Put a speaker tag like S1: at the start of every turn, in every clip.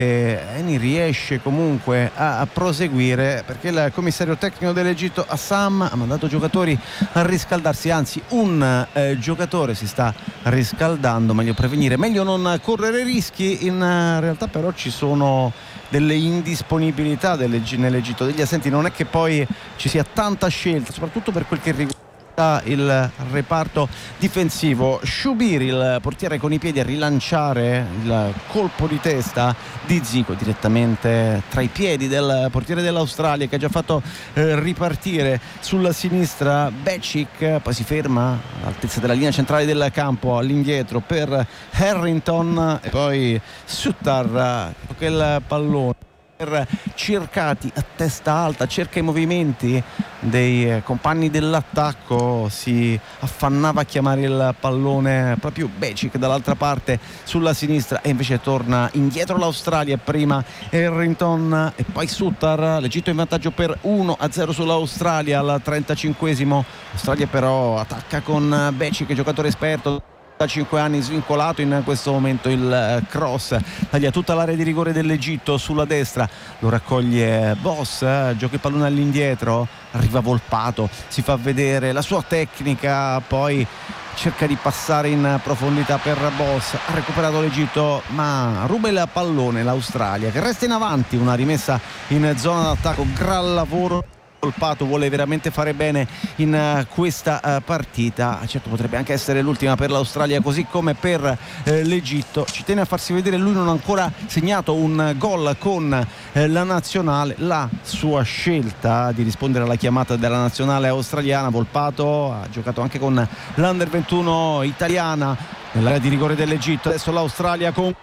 S1: Eni riesce comunque a proseguire, perché il commissario tecnico dell'Egitto Assam ha mandato giocatori a riscaldarsi, anzi un giocatore si sta riscaldando, meglio prevenire, meglio non correre rischi. In realtà però ci sono delle indisponibilità nell'Egitto, degli assenti, non è che poi ci sia tanta scelta, soprattutto per quel che riguarda il reparto difensivo. Shubir, il portiere, con i piedi a rilanciare il colpo di testa di Zico direttamente tra i piedi del portiere dell'Australia, che ha già fatto ripartire sulla sinistra Becic, poi si ferma all'altezza della linea centrale del campo all'indietro per Harrington e poi Suttar che il pallone Circati a testa alta, cerca i movimenti dei compagni dell'attacco, si affannava a chiamare il pallone proprio Becic dall'altra parte sulla sinistra e invece torna indietro l'Australia, prima Harrington e poi Suttar. L'Egitto in vantaggio per 1-0 sull'Australia al 35esimo. L'Australia però attacca con Becic, giocatore esperto da 5 anni, svincolato in questo momento. Il cross taglia tutta l'area di rigore dell'Egitto sulla destra, lo raccoglie Boss, gioca il pallone all'indietro, arriva Volpato, si fa vedere la sua tecnica, poi cerca di passare in profondità per Boss, ha recuperato l'Egitto ma ruba il pallone l'Australia, che resta in avanti. Una rimessa in zona d'attacco, gran lavoro. Volpato vuole veramente fare bene in questa partita, certo potrebbe anche essere l'ultima per l'Australia così come per l'Egitto. Ci tiene a farsi vedere, lui non ha ancora segnato un gol con la nazionale, la sua scelta di rispondere alla chiamata della nazionale australiana. Volpato ha giocato anche con l'Under 21 italiana nell'area di rigore dell'Egitto. Adesso l'Australia con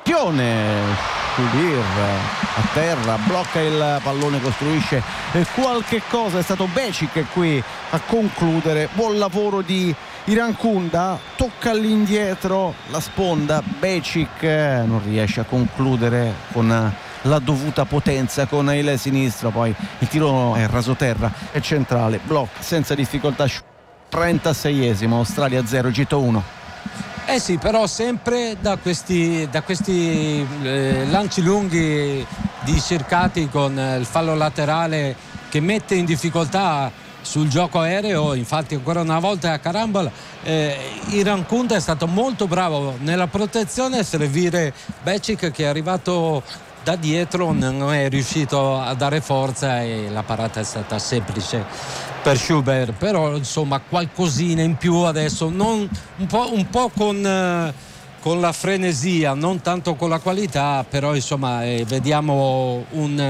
S1: Shubir a terra, blocca il pallone, costruisce qualche cosa. È stato Becic qui a concludere. Buon lavoro di Irankunda, tocca all'indietro la sponda. Becic non riesce a concludere con la dovuta potenza con il sinistro, poi il tiro è rasoterra, è centrale, blocca senza difficoltà. 36esimo, Australia 0 Egitto 1.
S2: Eh sì, però sempre da questi lanci lunghi di Circati, con il fallo laterale che mette in difficoltà sul gioco aereo. Infatti ancora una volta a carambola Irankunda è stato molto bravo nella protezione a servire Becic, che è arrivato da dietro, non è riuscito a dare forza e la parata è stata semplice per Schubert. Però insomma qualcosina in più adesso, un po' con la frenesia, non tanto con la qualità, però insomma vediamo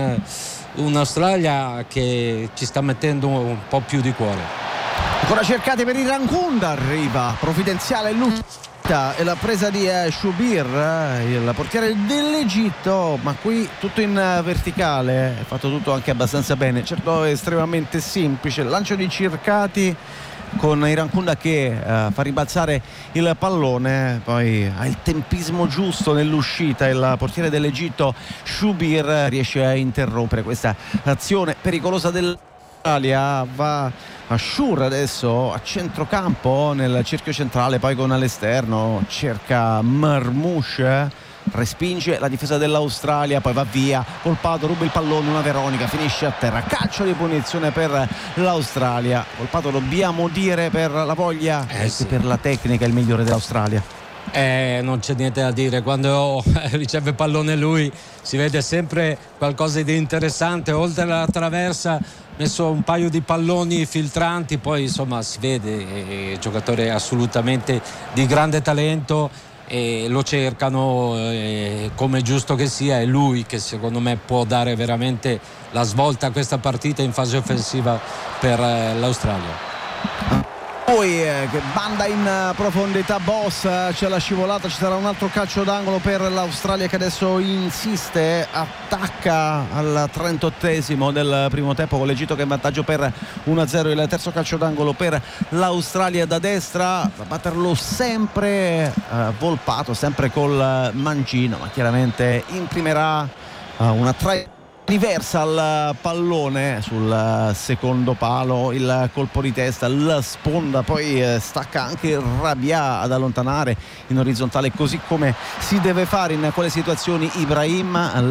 S2: un'Australia che ci sta mettendo un po' più di cuore.
S1: Ancora Cercati per Irankunda, arriva provvidenziale e la presa di Shubir, il portiere dell'Egitto, ma qui tutto in verticale, è fatto tutto anche abbastanza bene, certo è estremamente semplice. Il lancio di Circati con Irankunda che fa ribalzare il pallone, poi ha il tempismo giusto nell'uscita. Il portiere dell'Egitto Shubir riesce a interrompere questa azione pericolosa dell'Italia. Va a Shur adesso a centrocampo nel cerchio centrale, poi con all'esterno cerca Marmouche, respinge la difesa dell'Australia, poi va via. Volpato ruba il pallone, una Veronica, finisce a terra, calcio di punizione per l'Australia. Volpato, dobbiamo dire, per la voglia e
S2: sì,
S1: per la tecnica, il migliore dell'Australia.
S2: Non c'è niente da dire, quando riceve pallone lui si vede sempre qualcosa di interessante. Oltre alla traversa, messo un paio di palloni filtranti, poi insomma si vede, è giocatore assolutamente di grande talento e lo cercano, come giusto che sia. È lui che secondo me può dare veramente la svolta a questa partita in fase offensiva per l'Australia.
S1: Poi che banda in profondità Boss, c'è la scivolata, ci sarà un altro calcio d'angolo per l'Australia, che adesso insiste, attacca al 38esimo del primo tempo con l'Egitto che è in vantaggio per 1-0. Il terzo calcio d'angolo per l'Australia da destra, a batterlo sempre Volpato, sempre col mancino, ma chiaramente imprimerà una traiettoria diversa al pallone sul secondo palo. Il colpo di testa, la sponda, poi stacca anche Rabia ad allontanare in orizzontale, così come si deve fare in quelle situazioni Ibrahim.